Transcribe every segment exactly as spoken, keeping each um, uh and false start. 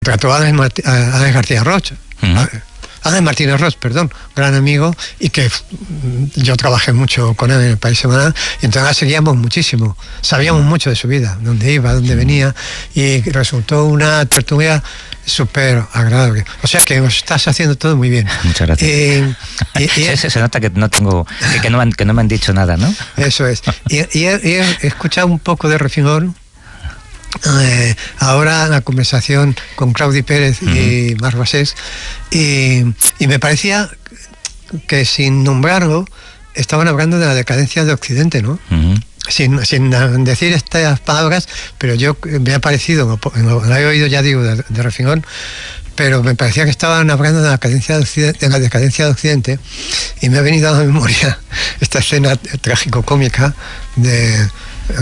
contrató a Ángeles García Roch. Uh-huh. Ángel Martínez Roch, perdón, gran amigo, y que yo trabajé mucho con él en el País Semanal, y entonces seguíamos muchísimo, sabíamos mucho de su vida, dónde iba, dónde venía, y resultó una tertulia súper agradable. O sea que nos estás haciendo todo muy bien. Muchas gracias. Eh, y, y, se, se nota que no tengo, que, que, no, que no me han dicho nada, ¿no? Eso es. Y, y he, he escuchado un poco de Refingón. Eh, ahora la conversación con Claudi Pérez uh-huh. y Marc Basés, y, y me parecía que sin nombrarlo estaban hablando de la decadencia de Occidente, ¿no? Uh-huh. Sin, sin decir estas palabras, pero yo me ha parecido, lo he oído ya digo de, de Refingón, pero me parecía que estaban hablando de la decadencia de Occidente, de la decadencia de Occidente, y me ha venido a la memoria esta escena trágico-cómica de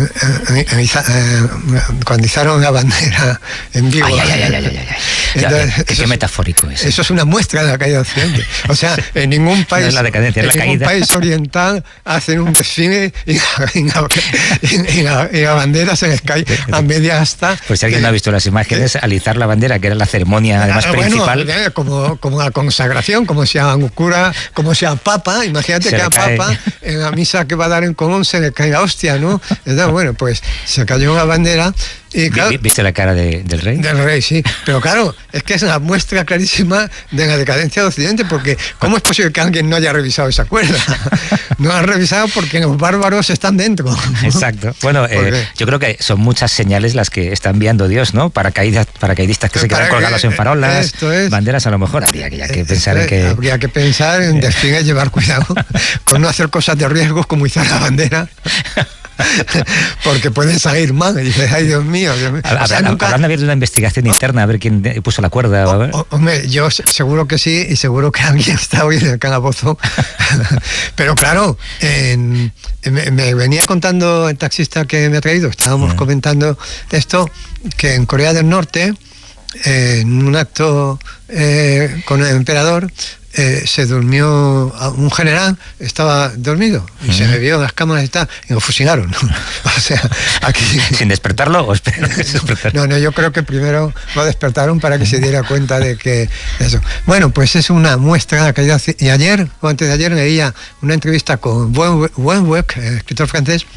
cuando izaron la bandera en Vigo. Ay, ay, ay, ay, ay, ay. Entonces, ya, qué, qué metafórico es. Eso es una muestra de la caída de Occidente. O sea, en ningún país, no es la decadencia, es en la ningún caída. país oriental hacen un desfile y la, y la, y la, y la bandera se les cae a media asta. Pues si alguien no ha visto las imágenes, alizar la bandera, que era la ceremonia además ah, principal. Bueno, como, como la consagración, como sea un cura, como sea papa, imagínate se que a papa en la misa que va a dar en Colón se le cae la hostia, ¿no? Entonces, bueno, pues se cayó una bandera y claro, ¿viste la cara de, del rey? Del rey, sí. Pero claro, es que es una muestra clarísima de la decadencia de Occidente, porque ¿cómo es posible que alguien no haya revisado esa cuerda? No han revisado porque los bárbaros están dentro. Exacto. Bueno, eh, yo creo que son muchas señales las que está enviando Dios, ¿no? Paracaidistas, paracaidistas que se quedan colgados en farolas, es, banderas, a lo mejor habría que, ya que pensar es, en que... Habría que pensar en despliegue, llevar cuidado con no hacer cosas de riesgos como izar la bandera. Porque pueden salir mal. Y dices, ay, Dios mío. Dios mío. O sea, nunca... ¿Habrán abierto una investigación interna a ver quién puso la cuerda? O, o, hombre, yo seguro que sí, y seguro que alguien está hoy en el calabozo. Pero claro, en, me, me venía contando el taxista que me ha traído, estábamos mm. comentando esto, que en Corea del Norte, eh, en un acto eh, con el emperador, Eh, se durmió un general, estaba dormido y uh-huh. se me vio en las cámaras y tal, y lo fusilaron. O sea, aquí... ¿Sin despertarlo o espero que se No, no, yo creo que primero lo despertaron para que se diera cuenta de que eso. Bueno, pues es una muestra de la caída. Y ayer, o antes de ayer, leía una entrevista con Wenweck, escritor francés,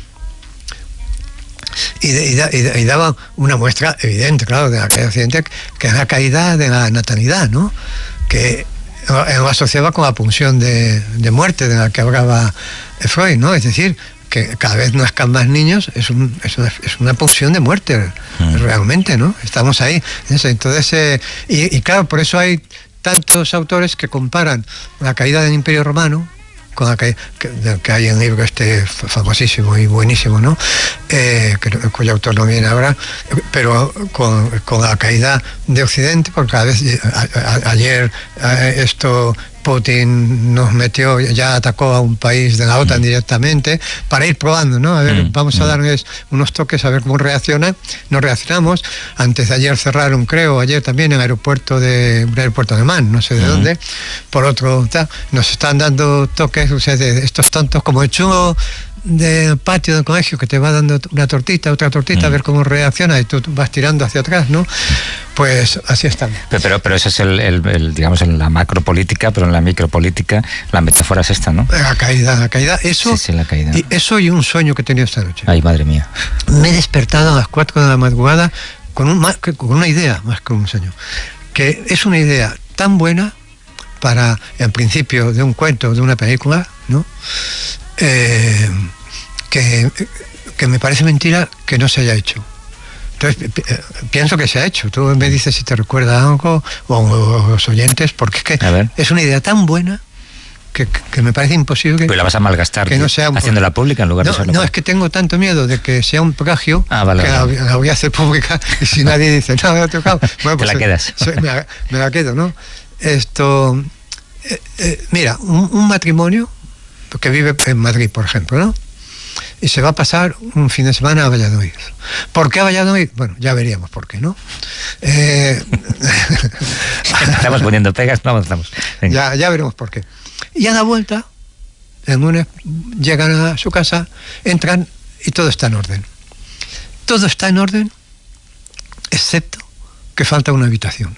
Y, y, y, y daba una muestra evidente, claro, de la caída de Occidente, que es la caída de la natalidad, ¿no? Que lo asociaba con la pulsión de, de muerte de la que hablaba Freud, ¿no? Es decir, que cada vez nazcan más niños, es, un, es, una, es una pulsión de muerte, mm. realmente, ¿no? Estamos ahí. Entonces, eh, y, y claro, por eso hay tantos autores que comparan la caída del Imperio Romano con la que, que, que hay en el libro este famosísimo y buenísimo, ¿no? Eh, que, cuyo autor no viene ahora, pero con, con la caída de Occidente, porque cada vez a, a, ayer a, esto Putin nos metió, ya atacó a un país de la OTAN mm. directamente, para ir probando, ¿no? A ver, mm. vamos a darles unos toques a ver cómo reaccionan. No reaccionamos. Antes de ayer cerraron, creo, ayer también en el aeropuerto de el aeropuerto alemán, no sé de mm. dónde. Por otro, ta, nos están dando toques, o sea, de estos tantos como el chungo del patio del colegio que te va dando una tortita, otra tortita, mm. a ver cómo reacciona y tú vas tirando hacia atrás, ¿no? Pues así estamos. Pero, pero, pero eso es el, el, el, digamos, en la macropolítica, pero en la micropolítica la metáfora es esta, ¿no? La caída, la caída, eso, sí, sí, la caída. Y eso y un sueño que he tenido esta noche. Ay, madre mía. Me he despertado a las cuatro de la madrugada con, un, con una idea, más que un sueño, que es una idea tan buena para el principio de un cuento, de una película, ¿no? Eh, que, que me parece mentira que no se haya hecho. Entonces, pienso que se ha hecho. Tú me dices si te recuerda algo, o, o los oyentes, porque es que es una idea tan buena que, que me parece imposible. Pero la vas a malgastar que no sea un, haciéndola pública en lugar no, de hacerlo. No, es que tengo tanto miedo de que sea un plagio, ah, vale, que vale. La, la voy a hacer pública y si nadie dice, no, me ha tocado. Bueno, pues te la quedas. Soy, me, la, me la quedo, ¿no? Esto, eh, eh, mira, un, un matrimonio que vive en Madrid, por ejemplo, ¿no? Y se va a pasar un fin de semana a Valladolid. ¿Por qué a Valladolid? Bueno, ya veríamos por qué, ¿no? Eh... Estamos poniendo pegas, no avanzamos. Ya, ya veremos por qué. Y a la vuelta, el lunes llegan a su casa, entran y todo está en orden. Todo está en orden, excepto que falta una habitación.